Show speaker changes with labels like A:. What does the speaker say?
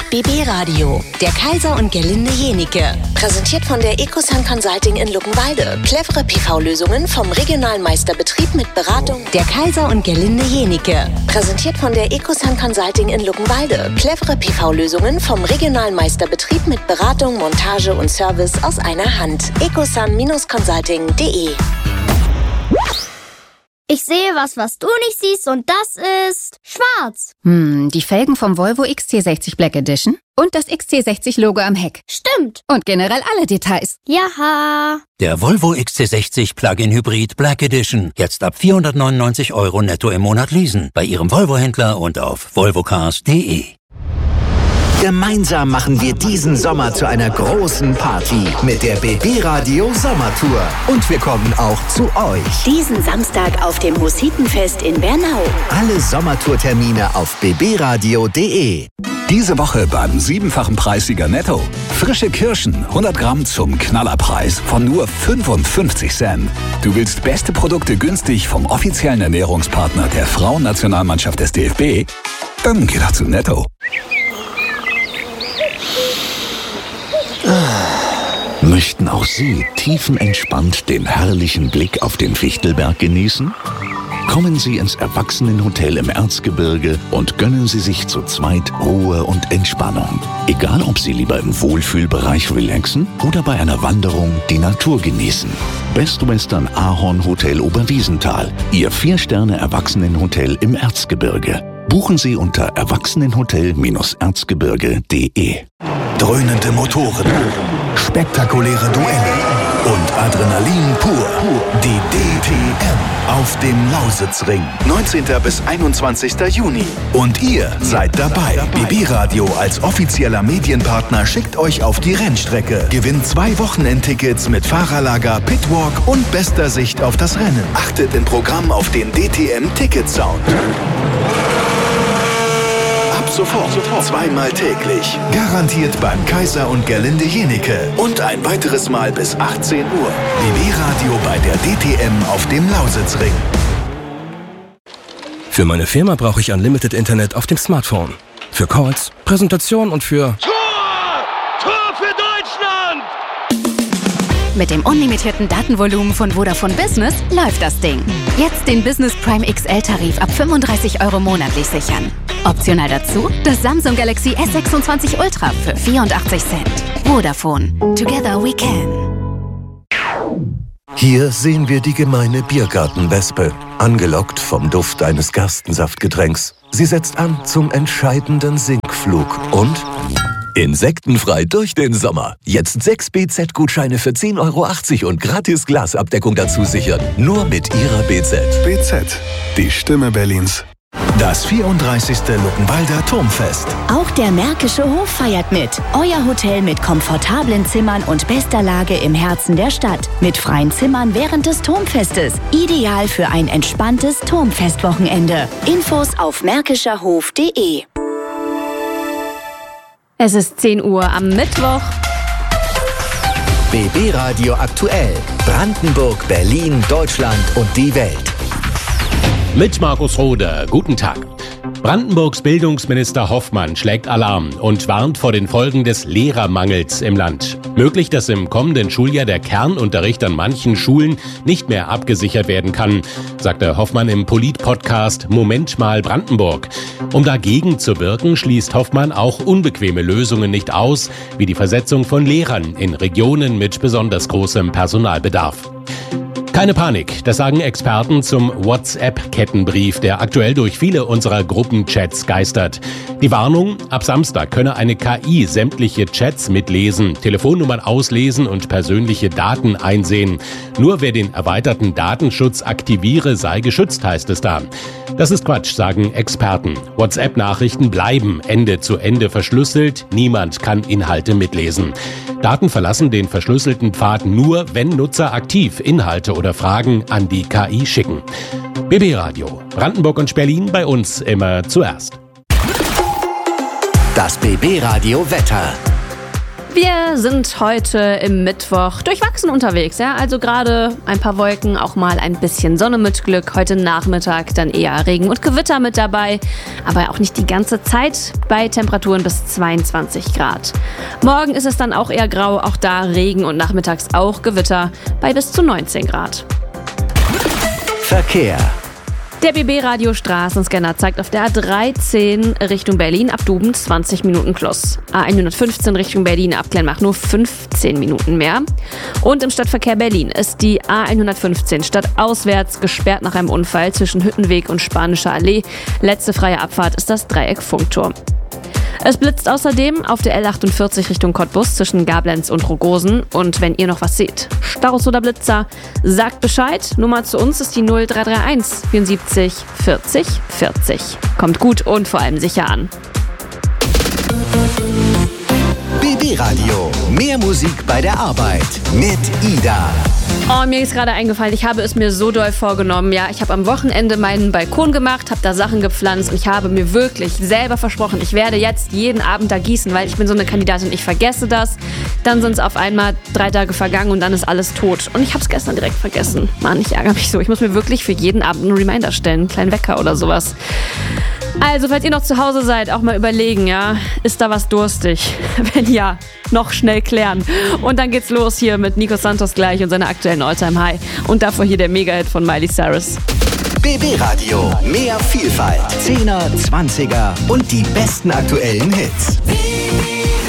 A: BB Radio, der Kaiser und Gerlinde Jenike. Präsentiert von der Ecosun Consulting in Luckenwalde. Clevere PV-Lösungen vom regionalen Meisterbetrieb mit Beratung. Der Kaiser und Gerlinde Jenike. Präsentiert von der Ecosun Consulting in Luckenwalde. Clevere PV-Lösungen vom regionalen Meisterbetrieb mit Beratung, Montage und Service aus einer Hand. ecosun-consulting.de.
B: Ich sehe was du nicht siehst, und das ist schwarz.
C: Die Felgen vom Volvo XC60 Black Edition und das XC60-Logo am Heck.
B: Stimmt.
C: Und generell alle Details.
B: Jaha.
D: Der Volvo XC60 Plug-in Hybrid Black Edition. Jetzt ab 499 € netto im Monat leasen. Bei Ihrem Volvo-Händler und auf volvocars.de.
E: Gemeinsam machen wir diesen Sommer zu einer großen Party mit der BB Radio Sommertour. Und wir kommen auch zu euch.
A: Diesen Samstag auf dem Hussitenfest in Bernau.
E: Alle Sommertourtermine auf bbradio.de.
F: Diese Woche beim 7-fachen Preissieger Netto. Frische Kirschen, 100 Gramm zum Knallerpreis von nur 55 Cent. Du willst beste Produkte günstig vom offiziellen Ernährungspartner der Frauennationalmannschaft des DFB? Dann geh doch zu Netto.
G: Möchten auch Sie tiefenentspannt den herrlichen Blick auf den Fichtelberg genießen? Kommen Sie ins Erwachsenenhotel im Erzgebirge und gönnen Sie sich zu zweit Ruhe und Entspannung. Egal, ob Sie lieber im Wohlfühlbereich relaxen oder bei einer Wanderung die Natur genießen. Best Western Ahorn Hotel Oberwiesenthal, Ihr 4-Sterne-Erwachsenenhotel im Erzgebirge. Buchen Sie unter erwachsenenhotel-erzgebirge.de.
E: Dröhnende Motoren, spektakuläre Duelle und Adrenalin pur. Die DTM auf dem Lausitzring. 19. bis 21. Juni. Und ihr seid dabei. BB Radio als offizieller Medienpartner schickt euch auf die Rennstrecke. Gewinnt 2 Wochenendtickets mit Fahrerlager, Pitwalk und bester Sicht auf das Rennen. Achtet im Programm auf den DTM-Ticket-Sound. Sofort, 2-mal täglich. Garantiert beim Kaiser und Gerlinde Jenike. Und ein weiteres Mal bis 18 Uhr. BB Radio bei der DTM auf dem Lausitzring.
H: Für meine Firma brauche ich Unlimited Internet auf dem Smartphone. Für Calls, Präsentation und für...
I: Tor für Deutschland!
C: Mit dem unlimitierten Datenvolumen von Vodafone Business läuft das Ding. Jetzt den Business Prime XL-Tarif ab 35 € monatlich sichern. Optional dazu das Samsung Galaxy S26 Ultra für 84 Cent. Vodafone. Together we can.
E: Hier sehen wir die gemeine Biergartenwespe, angelockt vom Duft eines Gerstensaftgetränks. Sie setzt an zum entscheidenden Sinkflug und... Insektenfrei durch den Sommer. Jetzt 6 BZ-Gutscheine für 10,80 € und gratis Glasabdeckung dazu sichern. Nur mit Ihrer BZ.
F: BZ, die Stimme Berlins.
E: Das 34. Luckenwalder Turmfest.
A: Auch der Märkische Hof feiert mit. Euer Hotel mit komfortablen Zimmern und bester Lage im Herzen der Stadt. Mit freien Zimmern während des Turmfestes. Ideal für ein entspanntes Turmfestwochenende. Infos auf märkischerhof.de.
C: Es ist 10 Uhr am Mittwoch.
E: BB Radio aktuell. Brandenburg, Berlin, Deutschland und die Welt.
J: Mit Markus Rohde. Guten Tag. Brandenburgs Bildungsminister Hoffmann schlägt Alarm und warnt vor den Folgen des Lehrermangels im Land. Möglich, dass im kommenden Schuljahr der Kernunterricht an manchen Schulen nicht mehr abgesichert werden kann, sagte Hoffmann im Polit-Podcast Moment mal Brandenburg. Um dagegen zu wirken, schließt Hoffmann auch unbequeme Lösungen nicht aus, wie die Versetzung von Lehrern in Regionen mit besonders großem Personalbedarf. Keine Panik, das sagen Experten zum WhatsApp-Kettenbrief, der aktuell durch viele unserer Gruppenchats geistert. Die Warnung, ab Samstag könne eine KI sämtliche Chats mitlesen, Telefonnummern auslesen und persönliche Daten einsehen. Nur wer den erweiterten Datenschutz aktiviere, sei geschützt, heißt es da. Das ist Quatsch, sagen Experten. WhatsApp-Nachrichten bleiben Ende zu Ende verschlüsselt, niemand kann Inhalte mitlesen. Daten verlassen den verschlüsselten Pfad nur, wenn Nutzer aktiv Inhalte oder Fragen an die KI schicken. BB Radio, Brandenburg und Berlin, bei uns immer zuerst.
E: Das BB Radio Wetter.
K: Wir sind heute im Mittwoch durchwachsen unterwegs, ja, also gerade ein paar Wolken, auch mal ein bisschen Sonne mit Glück. Heute Nachmittag dann eher Regen und Gewitter mit dabei, aber auch nicht die ganze Zeit, bei Temperaturen bis 22 Grad. Morgen ist es dann auch eher grau, auch da Regen und nachmittags auch Gewitter bei bis zu 19 Grad.
E: Verkehr.
K: Der BB-Radio Straßenscanner zeigt auf der A13 Richtung Berlin ab Duben 20 Minuten plus. A115 Richtung Berlin ab Kleinmach nur 15 Minuten mehr. Und im Stadtverkehr Berlin ist die A115 stadtauswärts gesperrt nach einem Unfall zwischen Hüttenweg und Spanischer Allee. Letzte freie Abfahrt ist das Dreieck Funkturm. Es blitzt außerdem auf der L48 Richtung Cottbus zwischen Gablenz und Rogosen. Und wenn ihr noch was seht, Staus oder Blitzer, sagt Bescheid. Nummer zu uns ist die 0331 74 40 40. Kommt gut und vor allem sicher an.
E: BB Radio. Mehr Musik bei der Arbeit mit Ida.
K: Oh, mir ist gerade eingefallen, ich habe es mir so doll vorgenommen. Ja, ich habe am Wochenende meinen Balkon gemacht, habe da Sachen gepflanzt und ich habe mir wirklich selber versprochen, ich werde jetzt jeden Abend da gießen, weil ich bin so eine Kandidatin, ich vergesse das. Dann sind es auf einmal 3 Tage vergangen und dann ist alles tot. Und ich habe es gestern direkt vergessen. Mann, ich ärgere mich so. Ich muss mir wirklich für jeden Abend einen Reminder stellen, einen kleinen Wecker oder sowas. Also, falls ihr noch zu Hause seid, auch mal überlegen, ja, ist da was durstig? Wenn ja, noch schnell klären. Und dann geht's los hier mit Nico Santos gleich und seiner aktuellen All-Time High. Und davor hier der Mega-Hit von Miley Cyrus.
E: BB Radio. Mehr Vielfalt. 10er, 20er und die besten aktuellen Hits.